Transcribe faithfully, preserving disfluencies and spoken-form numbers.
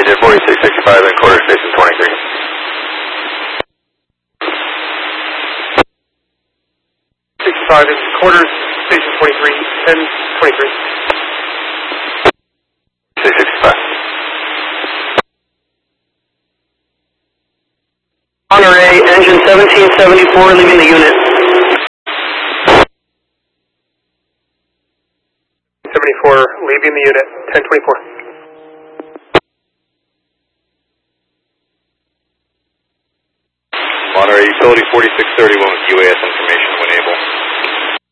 forty-six sixty-five and quarter station twenty-three. sixty-five and quarters, station twenty-three, ten twenty-three. six sixty-five. Monterey, engine seventeen seventy-four leaving the unit. seventy-four leaving the unit, ten twenty-four. Monterey, utility forty-six thirty-one with U A S information when able.